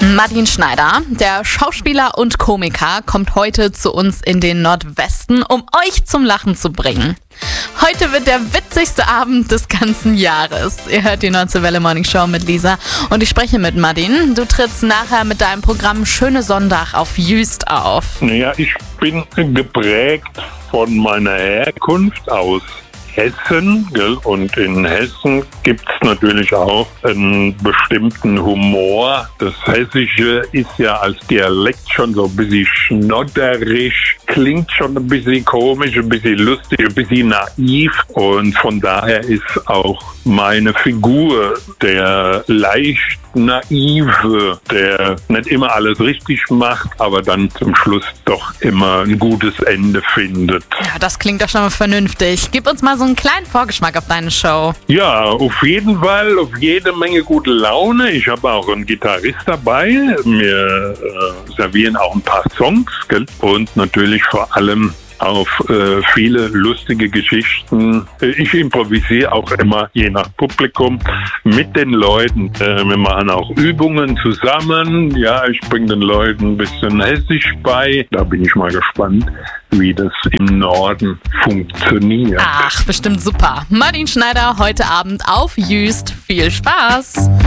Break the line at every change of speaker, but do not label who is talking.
Martin Schneider, der Schauspieler und Komiker, kommt heute zu uns in den Nordwesten, um euch zum Lachen zu bringen. Heute wird der witzigste Abend des ganzen Jahres. Ihr hört die Neue Welle Morning Show mit Lisa und ich spreche mit Martin. Du trittst nachher mit deinem Programm Schöne Sonntag auf Jüst auf.
Naja, ich bin geprägt von meiner Herkunft aus Hessen, gell? Und in Hessen gibt es natürlich auch einen bestimmten Humor. Das Hessische ist ja als Dialekt schon so ein bisschen schnodderisch, klingt schon ein bisschen komisch, ein bisschen lustig, ein bisschen naiv. Und von daher ist auch meine Figur der leicht naive, der nicht immer alles richtig macht, aber dann zum Schluss doch immer ein gutes Ende findet.
Ja, das klingt doch schon mal vernünftig. Gib uns mal so einen kleinen Vorgeschmack auf deine Show.
Ja, auf jeden Fall, auf jede Menge gute Laune. Ich habe auch einen Gitarrist dabei. Wir servieren auch ein paar Songs, gell? Und natürlich vor allem auf viele lustige Geschichten. Ich improvisiere auch immer, je nach Publikum, mit den Leuten. Wir machen auch Übungen zusammen. Ja, ich bringe den Leuten ein bisschen Hessisch bei. Da bin ich mal gespannt, wie das im Norden funktioniert.
Ach, bestimmt super. Martin Schneider heute Abend auf Jüst. Viel Spaß!